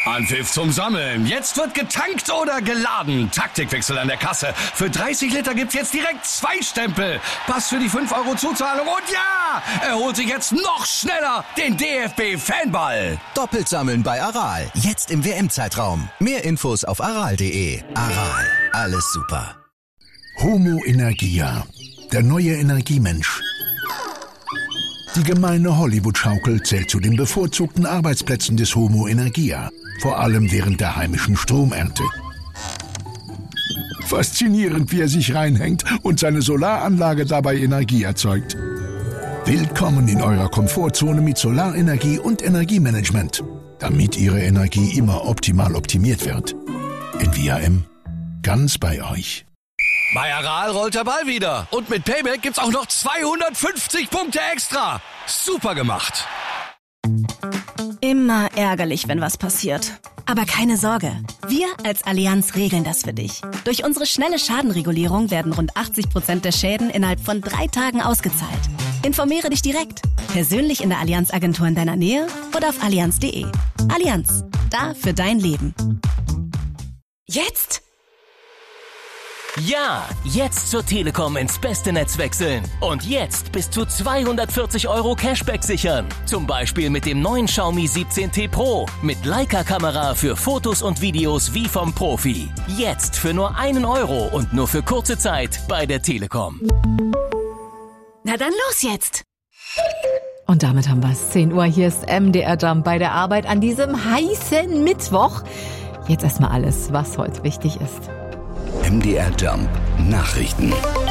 Anpfiff zum Sammeln. Jetzt wird getankt oder geladen. Taktikwechsel an der Kasse. Für 30 Liter gibt's jetzt direkt 2 Stempel. Pass für die 5 € Zuzahlung. Und ja, er holt sich jetzt noch schneller den DFB-Fanball. Doppelt sammeln bei Aral. Jetzt im WM-Zeitraum. Mehr Infos auf aral.de. Aral. Alles super. Homo Energia. Der neue Energiemensch. Die gemeine Hollywood-Schaukel zählt zu den bevorzugten Arbeitsplätzen des Homo Energia. Vor allem während der heimischen Stromernte. Faszinierend, wie er sich reinhängt und seine Solaranlage dabei Energie erzeugt. Willkommen in eurer Komfortzone mit Solarenergie und Energiemanagement, damit Ihre Energie immer optimal optimiert wird. NVIM, ganz bei euch. Bei Aral rollt der Ball wieder. Und mit Payback gibt's auch noch 250 Punkte extra. Super gemacht. Immer ärgerlich, wenn was passiert. Aber keine Sorge, wir als Allianz regeln das für dich. Durch unsere schnelle Schadenregulierung werden rund 80% der Schäden innerhalb von 3 Tagen ausgezahlt. Informiere dich direkt, persönlich in der Allianz-Agentur in deiner Nähe oder auf allianz.de. Allianz, da für dein Leben. Jetzt? Ja, jetzt zur Telekom ins beste Netz wechseln. Und jetzt bis zu 240 € Cashback sichern. Zum Beispiel mit dem neuen Xiaomi 17T Pro. Mit Leica-Kamera für Fotos und Videos wie vom Profi. Jetzt für nur 1 € und nur für kurze Zeit bei der Telekom. Na dann los jetzt! Und damit haben wir es. 10 Uhr, hier ist MDR Jump bei der Arbeit an diesem heißen Mittwoch. Jetzt erstmal alles, was heute wichtig ist. MDR Jump Nachrichten.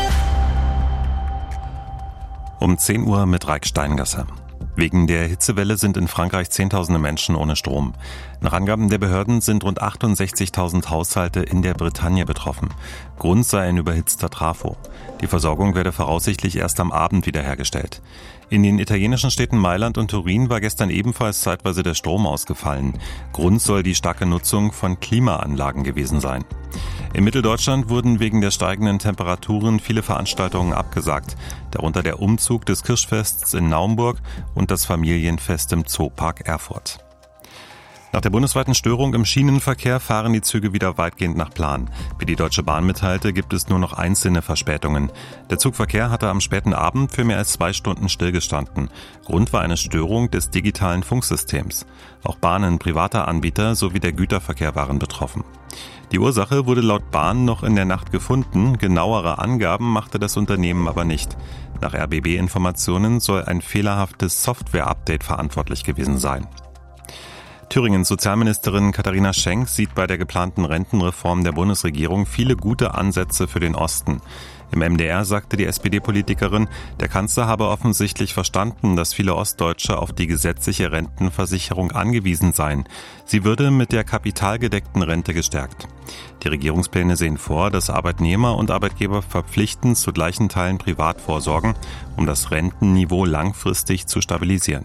Um 10 Uhr mit Raik Steingasser. Wegen der Hitzewelle sind in Frankreich Zehntausende Menschen ohne Strom. Nach Angaben der Behörden sind rund 68.000 Haushalte in der Bretagne betroffen. Grund sei ein überhitzter Trafo. Die Versorgung werde voraussichtlich erst am Abend wiederhergestellt. In den italienischen Städten Mailand und Turin war gestern ebenfalls zeitweise der Strom ausgefallen. Grund soll die starke Nutzung von Klimaanlagen gewesen sein. In Mitteldeutschland wurden wegen der steigenden Temperaturen viele Veranstaltungen abgesagt, darunter der Umzug des Kirschfests in Naumburg und das Familienfest im Zoopark Erfurt. Nach der bundesweiten Störung im Schienenverkehr fahren die Züge wieder weitgehend nach Plan. Wie die Deutsche Bahn mitteilte, gibt es nur noch einzelne Verspätungen. Der Zugverkehr hatte am späten Abend für mehr als 2 Stunden stillgestanden. Grund war eine Störung des digitalen Funksystems. Auch Bahnen privater Anbieter sowie der Güterverkehr waren betroffen. Die Ursache wurde laut Bahn noch in der Nacht gefunden, genauere Angaben machte das Unternehmen aber nicht. Nach RBB-Informationen soll ein fehlerhaftes Software-Update verantwortlich gewesen sein. Thüringens Sozialministerin Katharina Schenk sieht bei der geplanten Rentenreform der Bundesregierung viele gute Ansätze für den Osten. Im MDR sagte die SPD-Politikerin, der Kanzler habe offensichtlich verstanden, dass viele Ostdeutsche auf die gesetzliche Rentenversicherung angewiesen seien. Sie würde mit der kapitalgedeckten Rente gestärkt. Die Regierungspläne sehen vor, dass Arbeitnehmer und Arbeitgeber verpflichtend zu gleichen Teilen privat vorsorgen, um das Rentenniveau langfristig zu stabilisieren.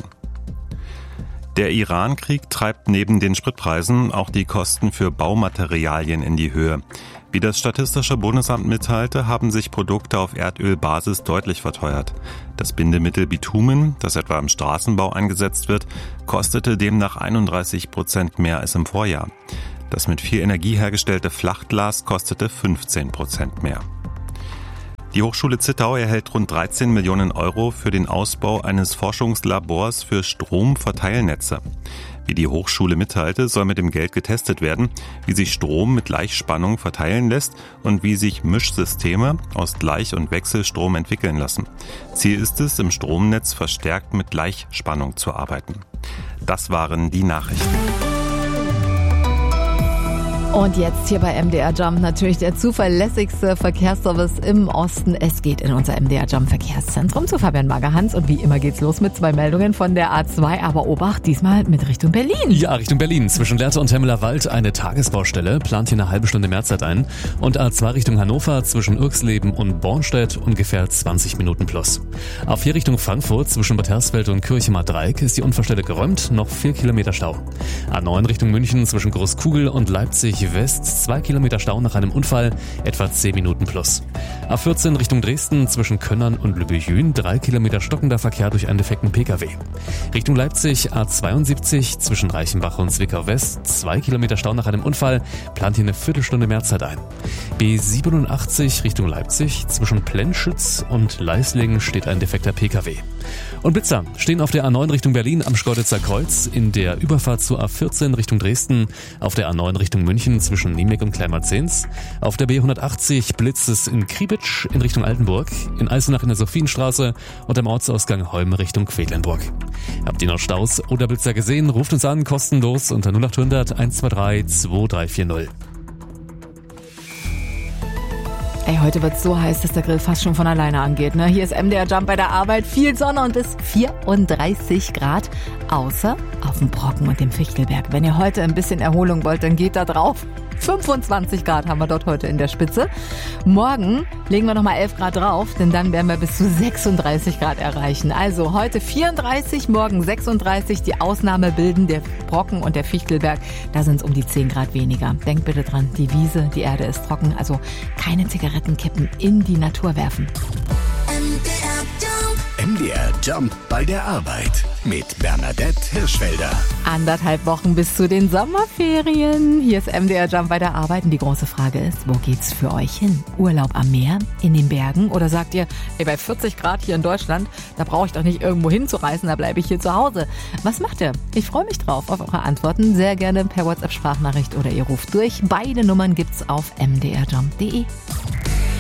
Der Iran-Krieg treibt neben den Spritpreisen auch die Kosten für Baumaterialien in die Höhe. Wie das Statistische Bundesamt mitteilte, haben sich Produkte auf Erdölbasis deutlich verteuert. Das Bindemittel Bitumen, das etwa im Straßenbau eingesetzt wird, kostete demnach 31% mehr als im Vorjahr. Das mit viel Energie hergestellte Flachglas kostete 15% mehr. Die Hochschule Zittau erhält rund 13 Millionen € für den Ausbau eines Forschungslabors für Stromverteilnetze. Wie die Hochschule mitteilte, soll mit dem Geld getestet werden, wie sich Strom mit Gleichspannung verteilen lässt und wie sich Mischsysteme aus Gleich- und Wechselstrom entwickeln lassen. Ziel ist es, im Stromnetz verstärkt mit Gleichspannung zu arbeiten. Das waren die Nachrichten. Und jetzt hier bei MDR Jump natürlich der zuverlässigste Verkehrsservice im Osten. Es geht in unser MDR Jump Verkehrszentrum zu Fabian Magerhans. Und wie immer geht's los mit 2 Meldungen von der A2. Aber Obacht, diesmal mit Richtung Berlin. Ja, Richtung Berlin. Zwischen Lehrte und Hemmeler Wald eine Tagesbaustelle. Plant hier eine halbe Stunde Mehrzeit ein. Und A2 Richtung Hannover zwischen Irxleben und Bornstedt ungefähr 20 Minuten plus. Auf 4 Richtung Frankfurt zwischen Bad Hersfeld und Kirchemer Dreieck ist die Unfallstelle geräumt. Noch 4 Kilometer Stau. A9 Richtung München zwischen Großkugel und Leipzig West 2 Kilometer Stau nach einem Unfall, etwa 10 Minuten plus. A14 Richtung Dresden zwischen Könnern und Lübbejün 3 Kilometer stockender Verkehr durch einen defekten Pkw. Richtung Leipzig A72 zwischen Reichenbach und Zwickau West 2 Kilometer Stau nach einem Unfall, plant hier eine Viertelstunde mehr Zeit ein. B87 Richtung Leipzig zwischen Plenschütz und Leislingen steht ein defekter Pkw. Und Blitzer stehen auf der A9 Richtung Berlin am Schkeuditzer Kreuz, in der Überfahrt zur A14 Richtung Dresden, auf der A9 Richtung München zwischen Niemek und Kleinmarzens, auf der B180 blitzt es in Kriebitsch in Richtung Altenburg, in Eisenach in der Sophienstraße und am Ortsausgang Holme Richtung Quedlinburg. Habt ihr noch Staus oder Blitzer gesehen? Ruft uns an, kostenlos unter 0800 123 2340. Ey, heute wird's so heiß, dass der Grill fast schon von alleine angeht, ne? Hier ist MDR Jump bei der Arbeit. Viel Sonne und bis 34 Grad. Außer auf dem Brocken und dem Fichtelberg. Wenn ihr heute ein bisschen Erholung wollt, dann geht da drauf. 25 Grad haben wir dort heute in der Spitze. Morgen legen wir nochmal 11 Grad drauf, denn dann werden wir bis zu 36 Grad erreichen. Also heute 34, morgen 36. Die Ausnahme bilden der Brocken und der Fichtelberg. Da sind es um die 10 Grad weniger. Denkt bitte dran, die Wiese, die Erde ist trocken. Also keine Zigarettenkippen in die Natur werfen. MDR Jump bei der Arbeit mit Bernadette Hirschfelder. 1,5 Wochen bis zu den Sommerferien. Hier ist MDR Jump bei der Arbeit. Und die große Frage ist, wo geht's für euch hin? Urlaub am Meer? In den Bergen? Oder sagt ihr, ey, bei 40 Grad hier in Deutschland, da brauche ich doch nicht irgendwo hinzureisen, da bleibe ich hier zu Hause. Was macht ihr? Ich freue mich drauf auf eure Antworten. Sehr gerne per WhatsApp-Sprachnachricht oder ihr ruft durch. Beide Nummern gibt's auf mdrjump.de.